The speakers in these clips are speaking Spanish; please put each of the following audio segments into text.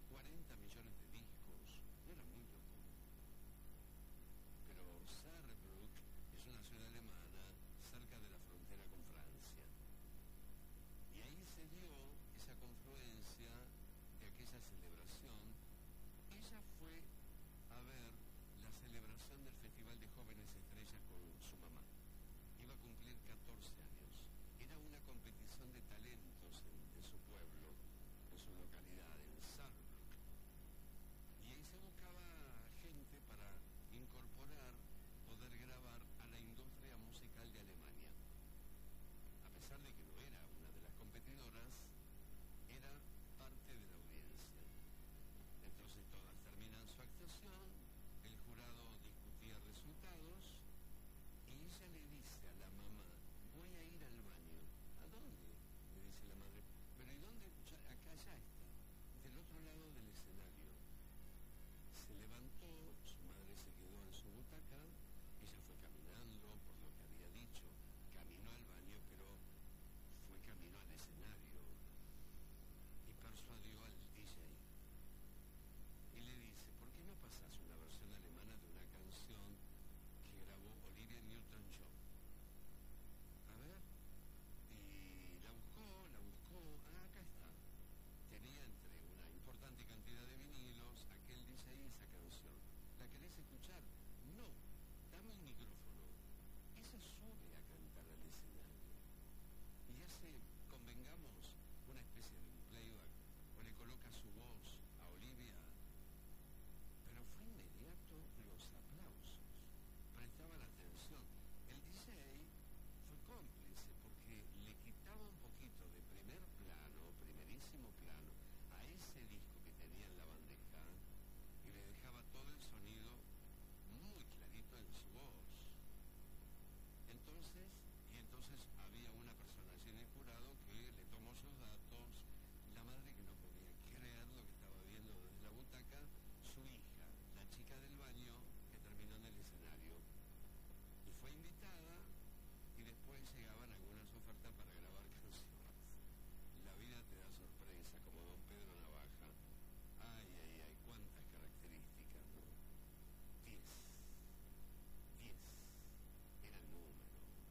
40 millones de discos, no era muy loco. Pero Saarbrück es una ciudad alemana cerca de la frontera con Francia. Y ahí se dio esa confluencia de aquella celebración. Ella fue a ver la celebración del Festival de Jóvenes Estrellas con su mamá. Iba a cumplir 14 años. Era una competición de talentos en su pueblo, en su localidad, en Saarbrück. Y ahí se buscaba gente para incorporar, poder grabar a la industria musical de Alemania. A pesar de que no era una de las competidoras, era parte de la audiencia. Entonces todas terminan su actuación, el jurado discutía resultados y ella le dice a la mamá: voy a ir al baño. ¿A dónde?, le dice la madre. Pero ¿y dónde? Acá ya está, del otro lado del escenario. Se levantó, su madre se quedó en su butaca, ella fue caminando por lo que había dicho, caminó al baño, pero fue camino al escenario y persuadió al DJ y le dice: ¿por qué no pasás una versión alemana de una canción que grabó Olivia Newton-John? A ver. Y la buscó, acá está. Tenía entre una importante cantidad de vinilos aquel DJ y esa canción. ¿La querés escuchar? No, dame un micrófono. Ella sube a cantar al escenario y hace, convengamos, una especie de un playback, o le coloca su voz a Olivia. Pero fue inmediato los aplausos, prestaban atención. El DJ fue cómplice porque le quitaba un poquito de primer plano, primerísimo plano, a ese disco que tenía en la bandeja y le dejaba todo el sonido muy clarito en su voz. Entonces había una persona allí en el jurado que le tomó sus datos, la madre que no podía creer lo que estaba viendo desde la butaca, su hija, la chica del baño que terminó en el escenario. Y fue invitada y después llegaban algunas ofertas para grabar canciones. La vida te da sorpresa, como Don Pedro Navaja. Ay, cuántas características, ¿no? 10 era el número.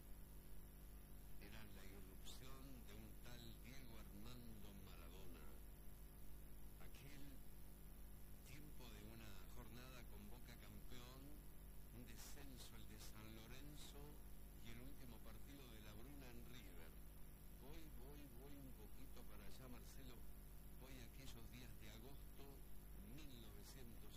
Era la irrupción de un tal Diego Armando Maradona. Aquel tiempo de una jornada con Boca campeón, un descenso, el de San Lorenzo, y el último partido de la Bruna en River. Voy un poquito para allá, Marcelo. Voy a aquellos días de agosto 1900.